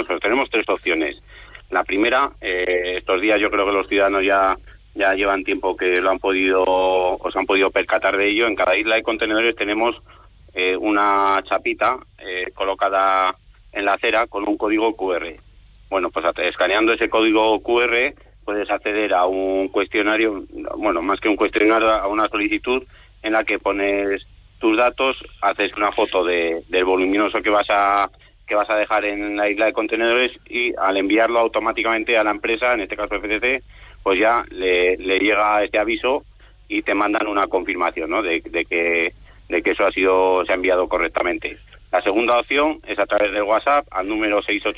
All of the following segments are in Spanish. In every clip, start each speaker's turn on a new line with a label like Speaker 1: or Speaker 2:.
Speaker 1: nosotros? Tenemos tres opciones. La primera, estos días yo creo que los ciudadanos ya llevan tiempo que lo han podido, o se han podido percatar de ello. En cada isla de contenedores tenemos una chapita colocada en la acera con un código QR. Bueno, pues escaneando ese código QR puedes acceder a un cuestionario, bueno, más que un cuestionario, a una solicitud en la que pones tus datos, haces una foto del voluminoso que vas a dejar en la isla de contenedores, y al enviarlo automáticamente a la empresa, en este caso FCC, pues ya le llega este aviso y te mandan una confirmación, ¿no?, de que eso se ha enviado correctamente. La segunda opción es a través del WhatsApp al número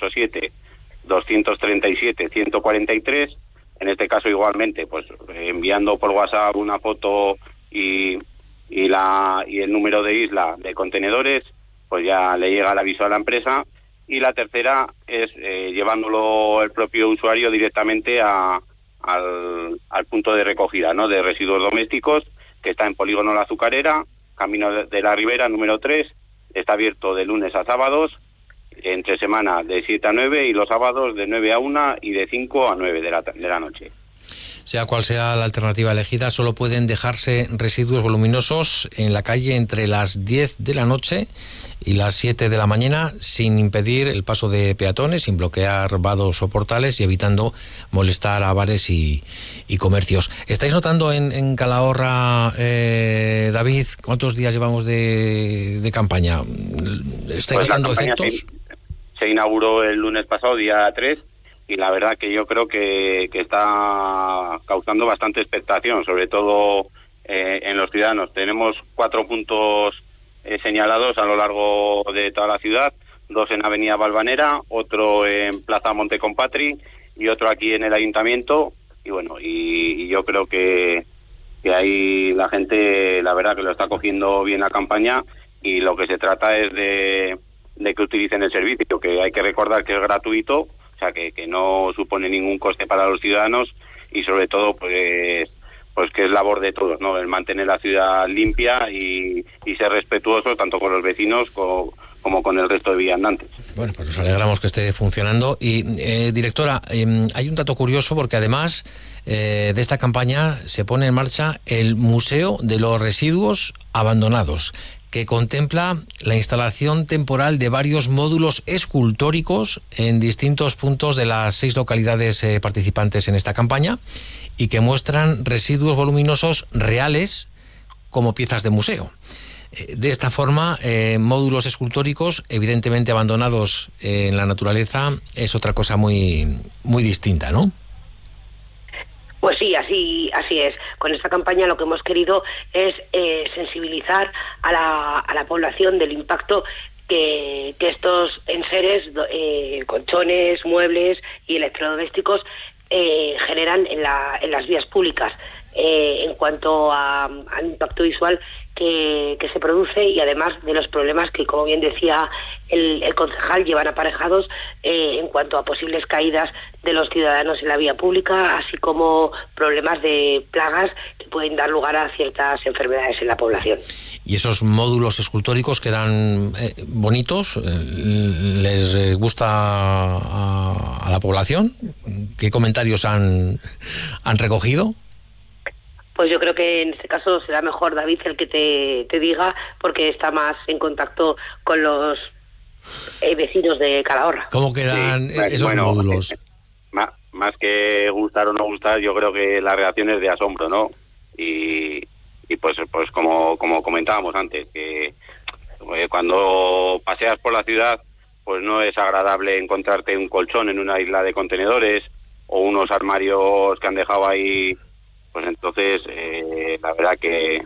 Speaker 1: 687-237-143. En este caso igualmente, pues enviando por WhatsApp una foto y el número de isla de contenedores, pues ya le llega el aviso a la empresa. Y la tercera es llevándolo el propio usuario directamente al punto de recogida, ¿no?, de residuos domésticos, que está en Polígono La Azucarera, Camino de la Ribera, número 3. Está abierto de lunes a sábados, entre semana de 7 a 9 y los sábados de 9 a 1 y de 5 a 9 de la noche.
Speaker 2: Sea cual sea la alternativa elegida, solo pueden dejarse residuos voluminosos en la calle entre las 10 de la noche y las 7 de la mañana, sin impedir el paso de peatones, sin bloquear vados o portales y evitando molestar a bares y comercios. ¿Estáis notando en Calahorra, David, cuántos días llevamos de campaña? ¿Estáis notando efectos?
Speaker 1: Se inauguró el lunes pasado, día 3, y la verdad que yo creo que está causando bastante expectación, sobre todo en los ciudadanos. Tenemos 4 puntos señalados a lo largo de toda la ciudad, 2 en Avenida Valvanera, otro en Plaza Montecompatri y otro aquí en el Ayuntamiento. Y bueno, y yo creo que ahí la gente, la verdad que lo está cogiendo bien la campaña, y lo que se trata es de que utilicen el servicio, que hay que recordar que es gratuito, o sea que no supone ningún coste para los ciudadanos, y sobre todo pues que es labor de todos, ¿no?, el mantener la ciudad limpia y ser respetuoso tanto con los vecinos como con el resto de viandantes.
Speaker 2: Bueno, pues nos alegramos que esté funcionando. Y directora, hay un dato curioso, porque además de esta campaña se pone en marcha el Museo de los Residuos Abandonados, que contempla la instalación temporal de varios módulos escultóricos en distintos puntos de las 6 localidades participantes en esta campaña, y que muestran residuos voluminosos reales como piezas de museo. De esta forma, módulos escultóricos, evidentemente abandonados en la naturaleza, es otra cosa muy, muy distinta, ¿no?
Speaker 3: Pues sí, así es. Con esta campaña lo que hemos querido es sensibilizar a la población del impacto que estos enseres, colchones, muebles y electrodomésticos generan en las vías públicas, en cuanto al impacto visual que se produce, y además de los problemas que, como bien decía el concejal, llevan aparejados en cuanto a posibles caídas de los ciudadanos en la vía pública, así como problemas de plagas que pueden dar lugar a ciertas enfermedades en la población.
Speaker 2: ¿Y esos módulos escultóricos quedan bonitos? ¿Les gusta a la población? ¿Qué comentarios han recogido?
Speaker 3: Pues yo creo que en este caso será mejor, David, el que te diga, porque está más en contacto con los vecinos de Calahorra.
Speaker 2: ¿Cómo quedan esos módulos?
Speaker 1: Más que gustar o no gustar, yo creo que la reacción es de asombro, ¿no? Y pues como comentábamos antes, que cuando paseas por la ciudad, pues no es agradable encontrarte un colchón en una isla de contenedores o unos armarios que han dejado ahí. Pues entonces, la verdad que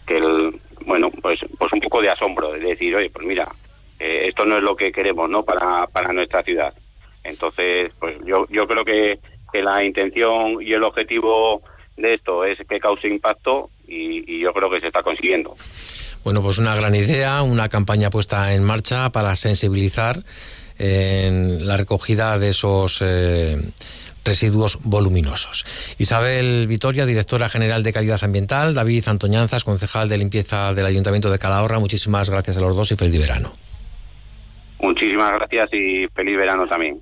Speaker 1: pues un poco de asombro, de decir, oye, pues mira, esto no es lo que queremos, ¿no?, para nuestra ciudad. Entonces, pues yo creo que la intención y el objetivo de esto es que cause impacto, y yo creo que se está consiguiendo.
Speaker 2: Bueno, pues una gran idea, una campaña puesta en marcha para sensibilizar en la recogida de esos residuos voluminosos. Isabel Vitoria, directora general de Calidad Ambiental; David Antoñanzas, concejal de limpieza del Ayuntamiento de Calahorra. Muchísimas gracias a los dos y feliz verano.
Speaker 1: Muchísimas gracias y feliz verano también.